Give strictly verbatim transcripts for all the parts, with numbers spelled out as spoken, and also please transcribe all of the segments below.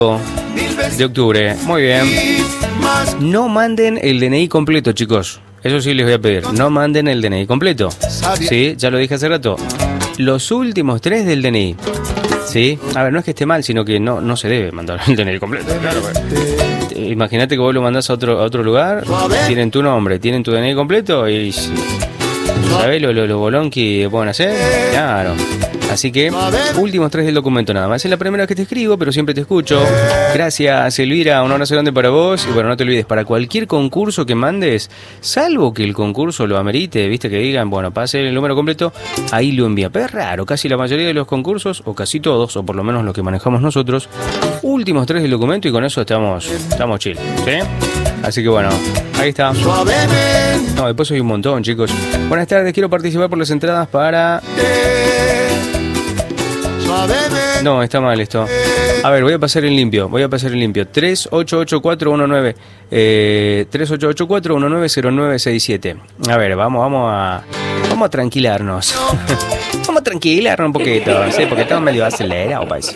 de octubre. Muy bien. No manden el D N I completo, chicos. Eso sí les voy a pedir. No manden el D N I completo. Sí, ya lo dije hace rato. Los últimos tres del D N I. Sí. A ver, no es que esté mal, sino que no, no se debe mandar el D N I completo. Claro, imagínate que vos lo mandás a otro, a otro lugar. Tienen tu nombre, tienen tu D N I completo y... ¿sabés lo, lo, lo bolón que pueden hacer? Claro. Así que, últimos tres del documento nada más. Es la primera vez que te escribo, pero siempre te escucho. Gracias, Elvira. Un abrazo grande para vos. Y bueno, no te olvides, para cualquier concurso que mandes, salvo que el concurso lo amerite, viste, que digan, bueno, pase el número completo, ahí lo envía. Pero es raro, casi la mayoría de los concursos, o casi todos, o por lo menos los que manejamos nosotros, últimos tres del documento y con eso estamos, estamos chill, ¿sí? Así que bueno, ahí está. No, después soy un montón, chicos. Buenas tardes, quiero participar por las entradas para... No, está mal esto. A ver, voy a pasar en limpio. Voy a pasar en limpio. tres ocho ocho cuatro uno nueve eh, tres ocho ocho cuatro uno nueve cero nueve seis siete. A ver, vamos, vamos a vamos a tranquilarnos. Vamos a tranquilarnos un poquito, ¿sí? Porque estamos medio acelerados, parece.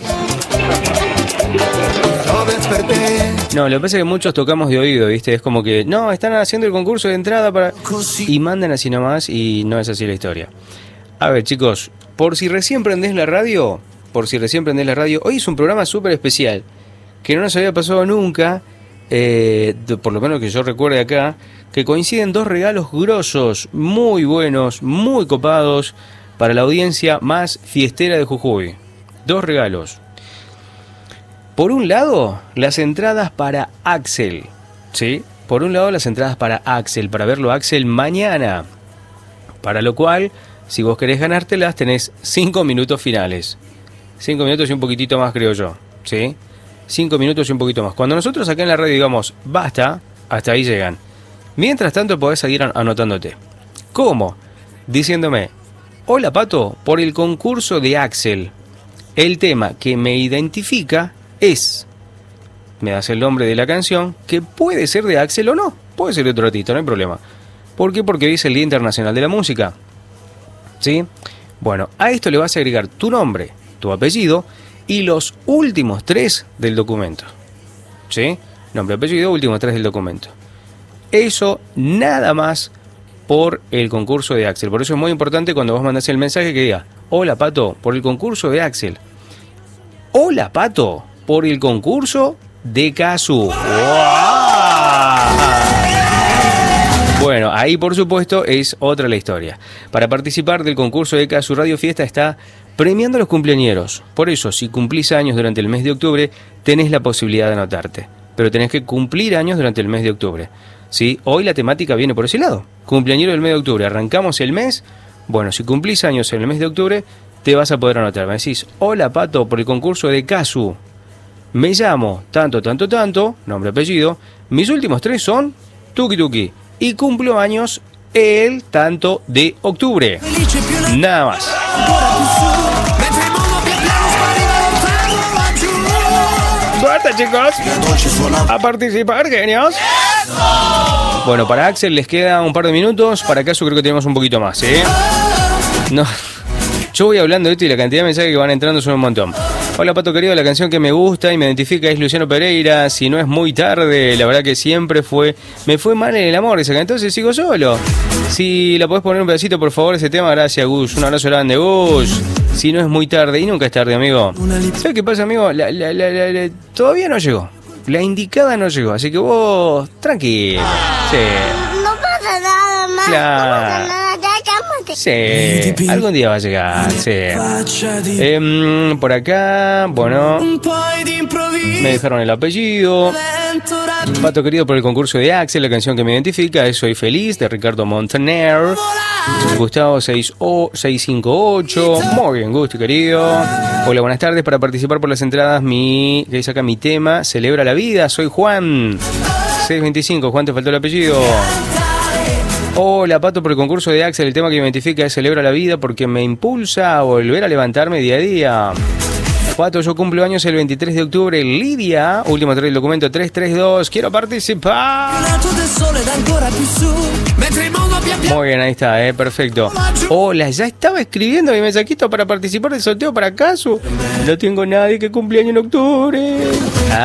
No, lo que pasa es que muchos tocamos de oído, ¿viste? Es como que, no, están haciendo el concurso de entrada para... y mandan así nomás y no es así la historia. A ver, chicos, por si recién prendés la radio, por si recién prendés la radio, hoy es un programa súper especial, que no nos había pasado nunca, eh, por lo menos que yo recuerde acá, que coinciden dos regalos grosos, muy buenos, muy copados, para la audiencia más fiestera de Jujuy. Dos regalos. Por un lado, las entradas para Axel, ¿sí? Por un lado, las entradas para Axel, para verlo a Axel mañana, para lo cual... si vos querés ganártelas, tenés cinco minutos finales. Cinco minutos y un poquitito más, creo yo. ¿Sí? Cinco minutos y un poquito más. Cuando nosotros acá en la radio digamos, basta, hasta ahí llegan. Mientras tanto, podés seguir anotándote. ¿Cómo? Diciéndome, hola, Pato, por el concurso de Axel. El tema que me identifica es... me das el nombre de la canción, que puede ser de Axel o no. Puede ser de otro artista, no hay problema. ¿Por qué? Porque dice el Día Internacional de la Música. ¿Sí? Bueno, a esto le vas a agregar tu nombre, tu apellido y los últimos tres del documento. ¿Sí? Nombre, apellido, últimos tres del documento. Eso nada más por el concurso de Axel. Por eso es muy importante cuando vos mandás el mensaje que diga, hola, Pato, por el concurso de Axel. Hola, Pato, por el concurso de Casu. ¡Wow! Bueno, ahí por supuesto es otra la historia. Para participar del concurso de Casu, Radio Fiesta está premiando a los cumpleañeros. Por eso, si cumplís años durante el mes de octubre, tenés la posibilidad de anotarte. Pero tenés que cumplir años durante el mes de octubre. ¿Sí? Hoy la temática viene por ese lado. Cumpleañero del mes de octubre. Arrancamos el mes. Bueno, si cumplís años en el mes de octubre, te vas a poder anotar. Me decís, hola, Pato, por el concurso de Casu. Me llamo tanto, tanto, tanto, nombre, apellido. Mis últimos tres son Tuki Tuki. Y cumplo años el tanto de octubre. Nada más. Suerte, chicos. A participar, genios. Bueno, para Axel les queda un par de minutos. Para Casu creo que tenemos un poquito más, ¿eh? No. Yo voy hablando de esto y la cantidad de mensajes que van entrando son un montón. Hola, Pato querido, la canción que me gusta y me identifica es Luciano Pereira. Si no es muy tarde, la verdad que siempre fue... me fue mal en el amor esa canción, entonces sigo solo. Si la podés poner un pedacito, por favor, ese tema, gracias, Gus. Un abrazo grande, Gus. Si no es muy tarde, y nunca es tarde, amigo. ¿Sabes qué pasa, amigo? La, la, la, la, la, todavía no llegó. La indicada no llegó, así que vos, tranquilo. Sí. No pasa nada más. Claro. No pasa nada. Sí, algún día va a llegar, sí. Eh, por acá, bueno, me dejaron el apellido. Pato querido, por el concurso de Axel, la canción que me identifica es Soy Feliz, de Ricardo Montaner. Gustavo seis cinco ocho. Muy bien, Gusti querido. Hola, buenas tardes. Para participar por las entradas, mi, que dice acá mi tema, Celebra la Vida, soy Juan. seis veinticinco, Juan, te faltó el apellido. Hola, Pato, por el concurso de Axel, el tema que me identifica es Celebra la Vida porque me impulsa a volver a levantarme día a día. Pato, yo cumplo años el veintitrés de octubre. Lidia, último tres del documento tres tres dos. Quiero participar. Muy bien, ahí está, eh, perfecto. Hola, ya estaba escribiendo mi mensajito para participar del sorteo para acaso. No tengo nadie que cumple año en octubre.